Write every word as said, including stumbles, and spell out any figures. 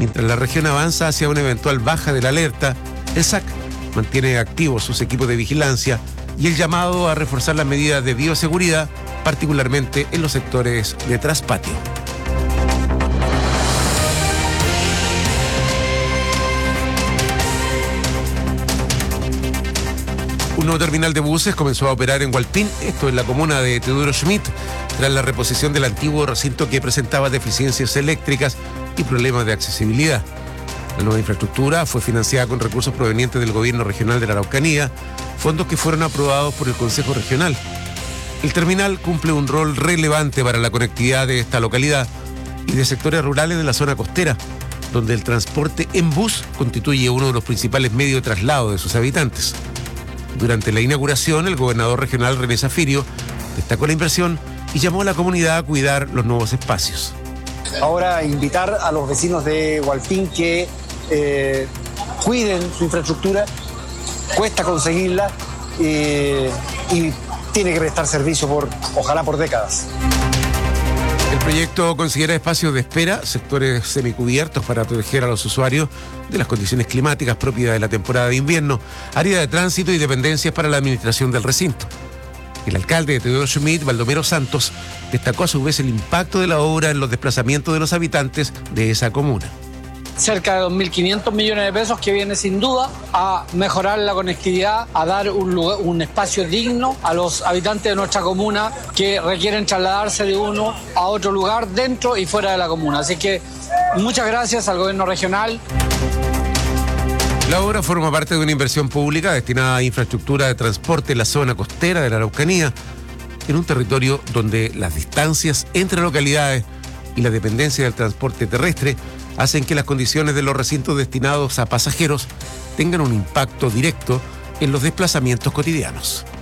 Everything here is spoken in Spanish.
Mientras la región avanza hacia una eventual baja de la alerta, el S A C mantiene activos sus equipos de vigilancia y el llamado a reforzar las medidas de bioseguridad, particularmente en los sectores de traspatio. Un nuevo terminal de buses comenzó a operar en Hualpín, esto en la comuna de Teodoro Schmidt, tras la reposición del antiguo recinto que presentaba deficiencias eléctricas y problemas de accesibilidad. La nueva infraestructura fue financiada con recursos provenientes del gobierno regional de la Araucanía, fondos que fueron aprobados por el Consejo Regional. El terminal cumple un rol relevante para la conectividad de esta localidad y de sectores rurales de la zona costera, donde el transporte en bus constituye uno de los principales medios de traslado de sus habitantes. Durante la inauguración, el gobernador regional René Zafirio destacó la inversión y llamó a la comunidad a cuidar los nuevos espacios. Ahora invitar a los vecinos de Hualpín que eh, cuiden su infraestructura, cuesta conseguirla eh, y tiene que prestar servicio por, ojalá por décadas. El proyecto considera espacios de espera, sectores semicubiertos para proteger a los usuarios de las condiciones climáticas propias de la temporada de invierno, área de tránsito y dependencias para la administración del recinto. El alcalde de Teodoro Schmidt, Baldomero Santos, destacó a su vez el impacto de la obra en los desplazamientos de los habitantes de esa comuna. Cerca de dos mil quinientos millones de pesos que viene sin duda a mejorar la conectividad, a dar un, lugar, un espacio digno a los habitantes de nuestra comuna que requieren trasladarse de uno a otro lugar dentro y fuera de la comuna. Así que muchas gracias al gobierno regional. La obra forma parte de una inversión pública destinada a infraestructura de transporte en la zona costera de la Araucanía, en un territorio donde las distancias entre localidades y la dependencia del transporte terrestre hacen que las condiciones de los recintos destinados a pasajeros tengan un impacto directo en los desplazamientos cotidianos.